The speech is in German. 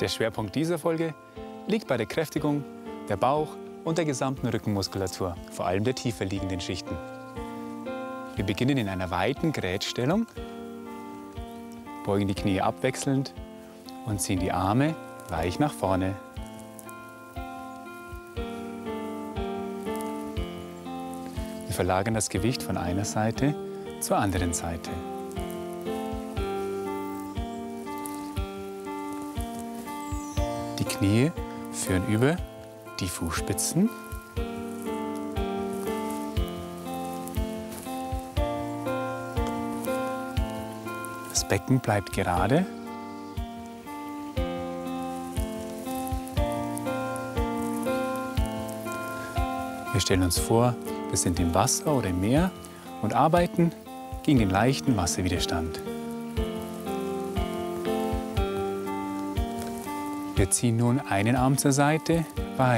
Der Schwerpunkt dieser Folge liegt bei der Kräftigung der Bauch- und der gesamten Rückenmuskulatur, vor allem der tiefer liegenden Schichten. Wir beginnen in einer weiten Grätstellung, beugen die Knie abwechselnd und ziehen die Arme weich nach vorne. Wir verlagern das Gewicht von einer Seite zur anderen Seite. Die Knie führen über die Fußspitzen. Das Becken bleibt gerade. Wir stellen uns vor, wir sind im Wasser oder im Meer und arbeiten gegen den leichten Wasserwiderstand. Wir ziehen nun einen Arm zur Seite,